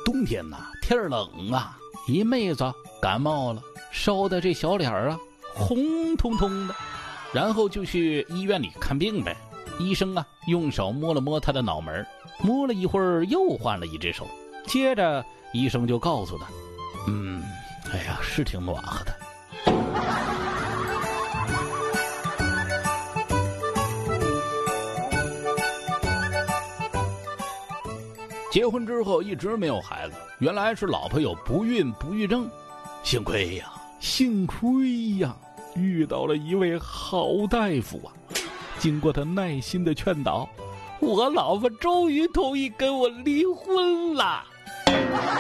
冬天呐，天儿冷啊，一妹子感冒了，烧的这小脸啊红彤彤的，然后就去医院里看病呗。医生啊用手摸了摸她的脑门，摸了一会儿又换了一只手，接着医生就告诉她，哎呀，是挺暖和的。结婚之后一直没有孩子，原来是老婆有不孕不育症。幸亏呀，遇到了一位好大夫啊！经过他耐心的劝导，我老婆终于同意跟我离婚了。